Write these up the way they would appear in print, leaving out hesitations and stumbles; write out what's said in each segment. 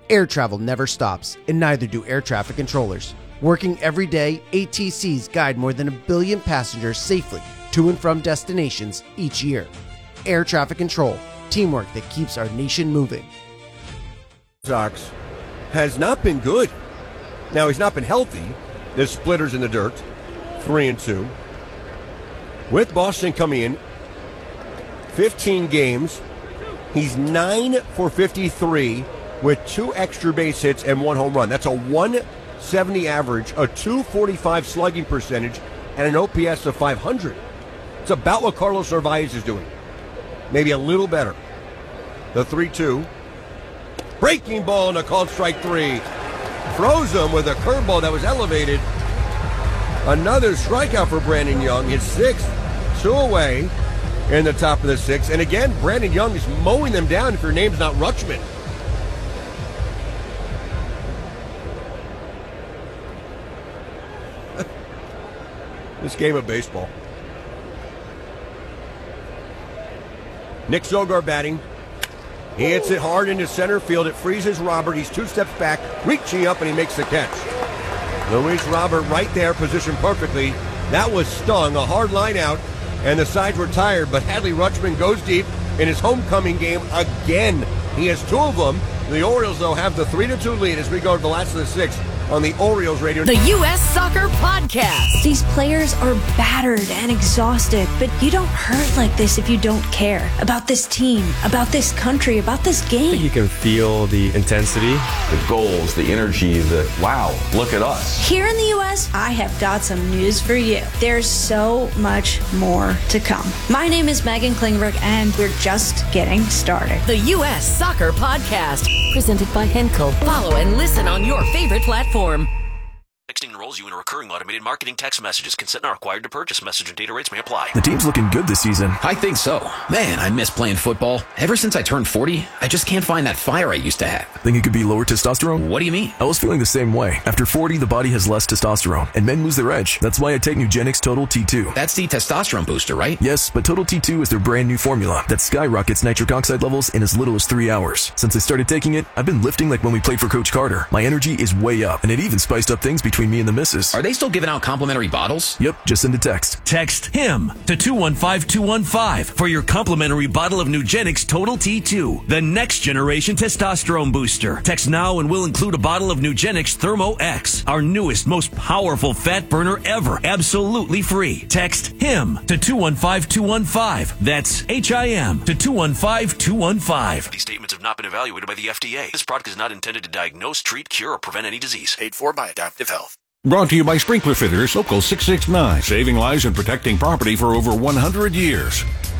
Air travel never stops, and neither do air traffic controllers. Working every day, ATCs guide more than 1 billion passengers safely to and from destinations each year. Air traffic control, teamwork that keeps our nation moving. Sox has not been good. Now, he's not been healthy. There's splitters in the dirt. 3-2. With Boston coming in, 15 games. He's 9 for 53 with 2 extra base hits and 1 home run. That's a 170 average, a 245 slugging percentage, and an OPS of 500. It's about what Carlos Narvaez is doing. Maybe a little better. The 3-2. Breaking ball and a called strike 3. Throws him with a curveball that was elevated. Another strikeout for Brandon Young, his 6th, 2 away in the top of the 6th. And again, Brandon Young is mowing them down if your name's not Rutschman. This game of baseball. Nick Sogard batting. He hits it hard into center field. It freezes Robert. He's 2 steps back, reaching up, and he makes the catch. Luis Robert right there, positioned perfectly. That was stung, a hard line out, and the sides were tired, but Hadley Rutschman goes deep in his homecoming game again. He has 2 of them. The Orioles, though, have the 3-2 lead as we go to the last of the 6th on the Orioles radio. The U.S. Soccer Podcast. These players are battered and exhausted, but you don't hurt like this if you don't care about this team, about this country, about this game. I think you can feel the intensity. The goals, the energy, wow, look at us. Here in the U.S., I have got some news for you. There's so much more to come. My name is Megan Klingberg, and we're just getting started. The U.S. Soccer Podcast, presented by Henkel. Follow and listen on your favorite platform. Texting enrolls you in a recurring automated marketing text messages. Consent not required to purchase. Message and data rates may apply. The team's looking good this season. I think so. Man, I miss playing football. Ever since I turned 40, I just can't find that fire I used to have. Think it could be lower testosterone? What do you mean? I was feeling the same way. After 40, the body has less testosterone, and men lose their edge. That's why I take Nugenix Total T2. That's the testosterone booster, right? Yes, but Total T2 is their brand new formula that skyrockets nitric oxide levels in as little as 3 hours. Since I started taking it, I've been lifting like when we played for Coach Carter. My energy is way up, and it even spiced up things between me and the missus. Are they still giving out complimentary bottles? Yep, just send a text. Text HIM to 215-215 for your complimentary bottle of Nugenix Total T2, the next generation testosterone booster. Text now and we'll include a bottle of Nugenix Thermo X, our newest, most powerful fat burner ever, absolutely free. Text HIM to 215-215. That's HIM to 215-215. These statements have not been evaluated by the FDA. This product is not intended to diagnose, treat, cure, or prevent any disease. Paid for by Adaptive Health. Brought to you by Sprinkler Fitters, Local 669, saving lives and protecting property for over 100 years.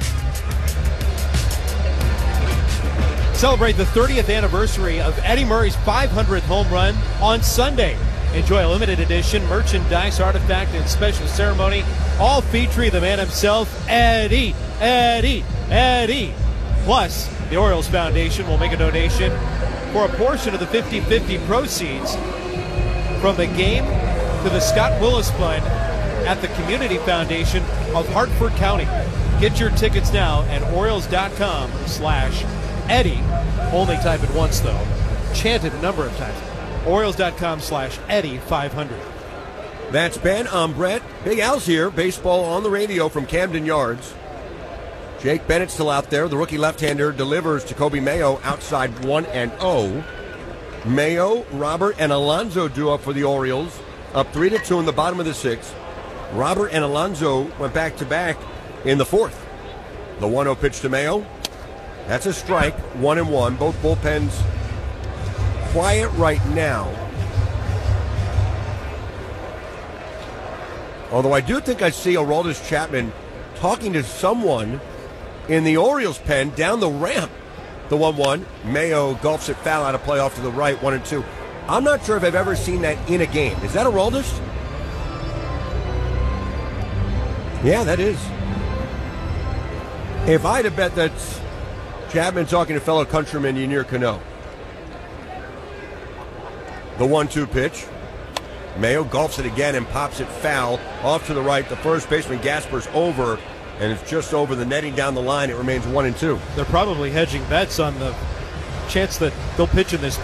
Celebrate the 30th anniversary of Eddie Murray's 500th home run on Sunday. Enjoy a limited edition merchandise, artifact, and special ceremony, all featuring the man himself, Eddie. Plus, the Orioles Foundation will make a donation for a portion of the 50-50 proceeds from the game to the Scott Willis Fund at the Community Foundation of Hartford County. Get your tickets now at Orioles.com/Eddie. Only type it once, though. Chant it a number of times. Orioles.com/Eddie500. That's Ben. I'm Brett. Big Al's here. Baseball on the radio from Camden Yards. Jake Bennett still out there. The rookie left-hander delivers to Kobe Mayo outside 1-0. Mayo, Robert, and Alonso duo for the Orioles. Up 3-2 in the bottom of the 6th. Robert and Alonso went back-to-back in the 4th. The 1-0 pitch to Mayo. That's a strike, 1-1. Both bullpens quiet right now. Although I do think I see Aroldis Chapman talking to someone in the Orioles pen down the ramp. The 1-1. Mayo gulps it foul out of play off to the right, 1-2. I'm not sure if I've ever seen that in a game. Is that Aroldis? Yeah, that is. If I'd have bet that's Chapman talking to fellow countryman Yennier Cano. The 1-2 pitch. Mayo gulps it again and pops it foul off to the right. The first baseman Gaspers over, and it's just over the netting down the line. It remains 1-2. They're probably hedging bets on the chance that they'll pitch in this